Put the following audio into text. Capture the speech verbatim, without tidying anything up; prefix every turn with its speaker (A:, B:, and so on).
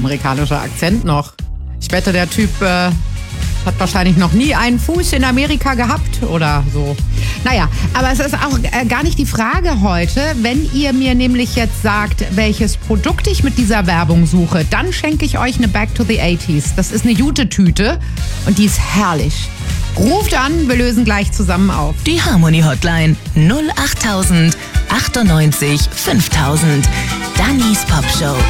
A: amerikanischer Akzent noch. Ich wette, der Typ äh, hat wahrscheinlich noch nie einen Fuß in Amerika gehabt oder so. Naja, aber es ist auch äh, gar nicht die Frage heute. Wenn ihr mir nämlich jetzt sagt, welches Produkt ich mit dieser Werbung suche, dann schenke ich euch eine Back to the eighties. Das ist eine Jute-Tüte und die ist herrlich. Ruft an, wir lösen gleich zusammen auf.
B: Die Harmony Hotline null achttausend achtundneunzig fünftausend. Dannys Popshow.